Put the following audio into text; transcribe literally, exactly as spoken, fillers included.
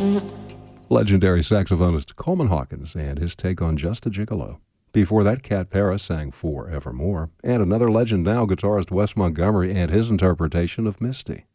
Legendary saxophonist Coleman Hawkins and his take on Just a Gigolo. Before that, Cat Paris sang Forevermore, and another legend now, guitarist Wes Montgomery and his interpretation of Misty.